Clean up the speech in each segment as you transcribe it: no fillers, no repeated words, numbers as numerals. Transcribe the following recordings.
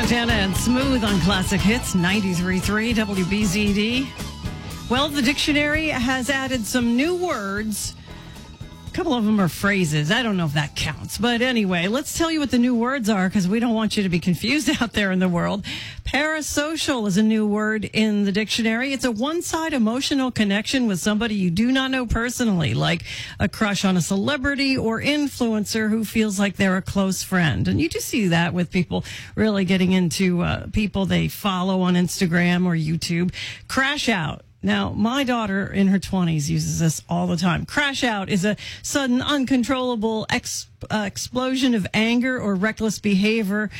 Santana and Smooth on Classic Hits 93.3 WBZD. Well, the dictionary has added some new words. A couple of them are phrases. I don't know if that counts. But anyway, let's tell you what the new words are because we don't want you to be confused out there in the world. Parasocial is a new word in the dictionary. It's a one-side emotional connection with somebody you do not know personally, like a crush on a celebrity or influencer who feels like they're a close friend. And you do see that with people really getting into people they follow on Instagram or YouTube. Crash out. Now, my daughter in her 20s uses this all the time. Crash out is a sudden, uncontrollable explosion of anger or reckless behavior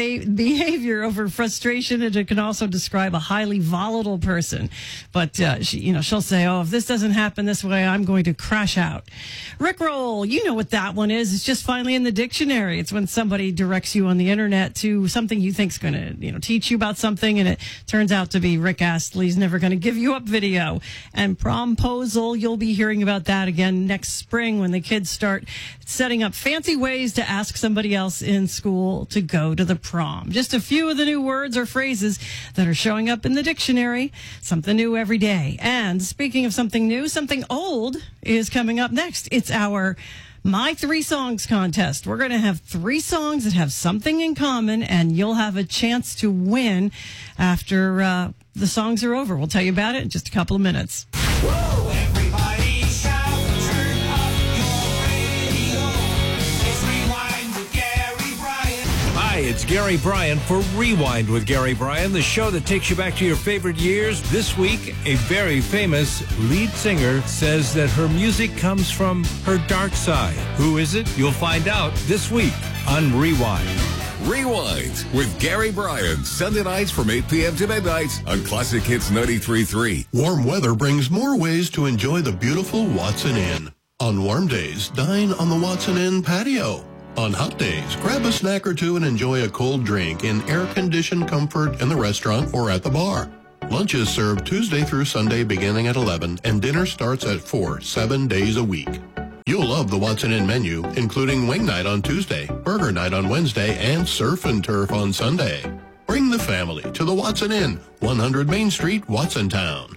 over frustration, and it can also describe a highly volatile person. But she'll say, "Oh, if this doesn't happen this way, I'm going to crash out." Rickroll, you know what that one is. It's just finally in the dictionary. It's when somebody directs you on the internet to something you think's going to, teach you about something, and it turns out to be Rick Astley's "Never Gonna Give You Up" video. And promposal, you'll be hearing about that again next spring when the kids start setting up fancy ways to ask somebody else in school to go to the prom. Just a few of the new words or phrases that are showing up in the dictionary. Something new every day. And speaking of something new, something old is coming up next. It's our My 3 Songs contest. We're going to have 3 songs that have something in common, and you'll have a chance to win after the songs are over. We'll tell you about it in just a couple of minutes. Woo! Everybody shout, turn up your radio. It's Rewind with Gary Bryan. Hi, it's Gary Bryan for Rewind with Gary Bryan, the show that takes you back to your favorite years. This week, a very famous lead singer says that her music comes from her dark side. Who is it? You'll find out this week on Rewind. Rewind with Gary Bryan, Sunday nights from 8 p.m. to midnight on Classic Hits 93.3. Warm weather brings more ways to enjoy the beautiful Watson Inn. On warm days, dine on the Watson Inn patio. On hot days, grab a snack or two and enjoy a cold drink in air-conditioned comfort in the restaurant or at the bar. Lunch is served Tuesday through Sunday beginning at 11, and dinner starts at 4, 7 days a week. You'll love the Watson Inn menu, including wing night on Tuesday, burger night on Wednesday, and surf and turf on Sunday. Bring the family to the Watson Inn, 100 Main Street, Watsontown.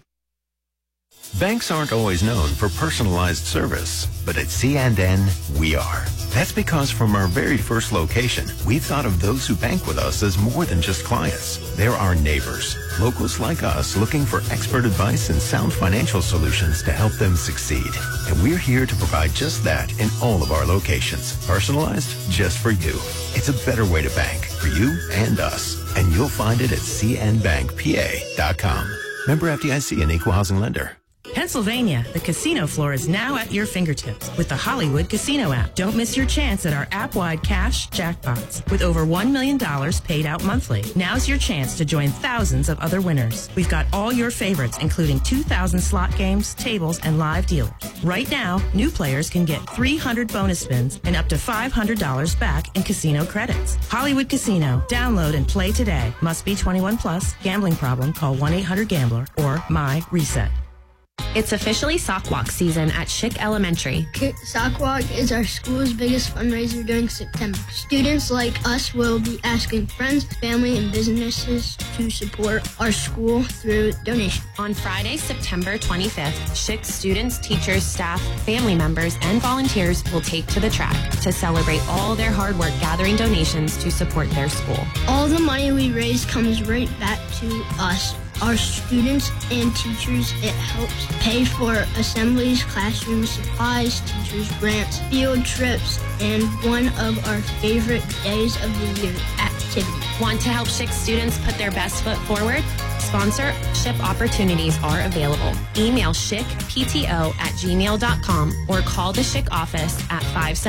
Banks aren't always known for personalized service, but at C&N, we are. That's because from our very first location, we thought of those who bank with us as more than just clients. They're our neighbors, locals like us looking for expert advice and sound financial solutions to help them succeed. And we're here to provide just that in all of our locations, personalized just for you. It's a better way to bank for you and us, and you'll find it at cnbankpa.com. Member FDIC and Equal Housing Lender. Pennsylvania, the casino floor is now at your fingertips with the Hollywood Casino app. Don't miss your chance at our app-wide cash jackpots with over $1 million paid out monthly. Now's your chance to join thousands of other winners. We've got all your favorites, including 2,000 slot games, tables, and live dealers. Right now, new players can get 300 bonus spins and up to $500 back in casino credits. Hollywood Casino. Download and play today. Must be 21 plus. Gambling problem? Call 1-800-GAMBLER or My Reset. It's officially Sock Walk season at Schick Elementary. Sock Walk is our school's biggest fundraiser during September. Students like us will be asking friends, family, and businesses to support our school through donations. On Friday, September 25th, Schick students, teachers, staff, family members, and volunteers will take to the track to celebrate all their hard work gathering donations to support their school. All the money we raise comes right back to us, our students and teachers. It helps pay for assemblies, classroom supplies, teachers' grants, field trips, and one of our favorite days of the year, activities. Want to help Schick students put their best foot forward? Sponsorship opportunities are available. Email schickpto@gmail.com or call the Schick office at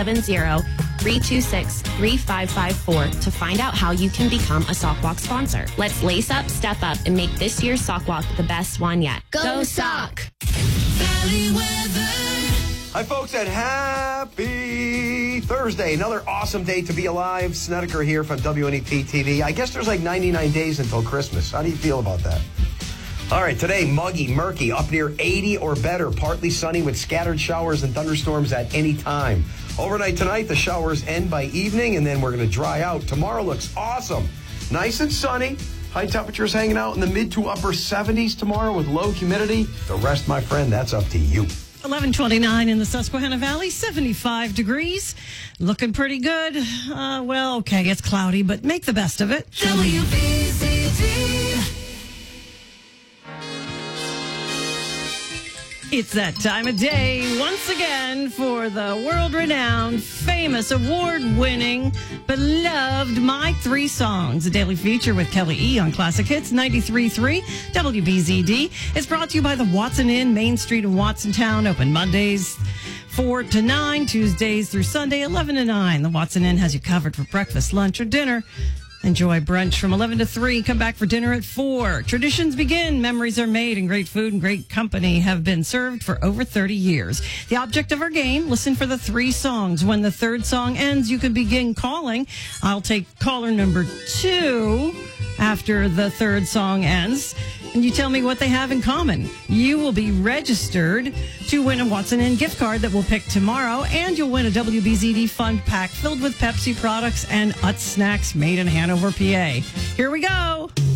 570-326-3554 to find out how you can become a Sock Walk sponsor. Let's lace up, step up, and make this year's Sock Walk the best one yet. Go Sock! Valley weather. Hi, folks, and happy Thursday. Another awesome day to be alive. Snedeker here from WNEP-TV. I guess there's like 99 days until Christmas. How do you feel about that? All right, today, muggy, murky, up near 80 or better. Partly sunny with scattered showers and thunderstorms at any time. Overnight tonight, the showers end by evening, and then we're going to dry out. Tomorrow looks awesome. Nice and sunny. High temperatures hanging out in the mid to upper 70s tomorrow with low humidity. The rest, my friend, that's up to you. 11:29 in the Susquehanna Valley, 75 degrees. Looking pretty good. Well, okay, it's cloudy, but make the best of it. WBZD. It's that time of day once again for the world-renowned, famous, award-winning, beloved My Three Songs, a daily feature with Kelly E. on Classic Hits 93.3 WBZD. It's brought to you by the Watson Inn, Main Street in Watsontown, open Mondays 4 to 9, Tuesdays through Sunday 11 to 9. The Watson Inn has you covered for breakfast, lunch, or dinner. Enjoy brunch from 11 to 3. Come back for dinner at 4. Traditions begin. Memories are made, and great food and great company have been served for over 30 years. The object of our game, listen for the 3 songs. When the third song ends, you can begin calling. I'll take caller number 2 after the third song ends, and you tell me what they have in common. You will be registered to win a Watson Inn gift card that we'll pick tomorrow, and you'll win a WBZD fund pack filled with Pepsi products and Utz snacks made in Hanover, PA. Here we go.